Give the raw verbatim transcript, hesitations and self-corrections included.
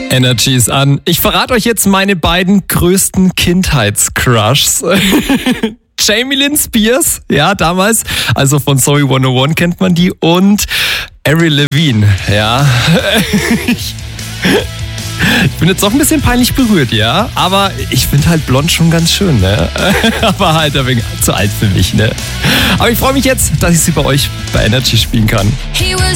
Energy ist an. Ich verrate euch jetzt meine beiden größten Kindheitscrushs. Jamie Lynn Spears, ja, damals, also von Zoe hundertundeins kennt man die, und Avril Lavigne, ja. Ich, ich bin jetzt auch ein bisschen peinlich berührt, ja, aber ich finde halt blond schon ganz schön, ne? Aber halt ein wenig zu alt für mich, ne? Aber ich freue mich jetzt, dass ich sie bei euch bei Energy spielen kann. He was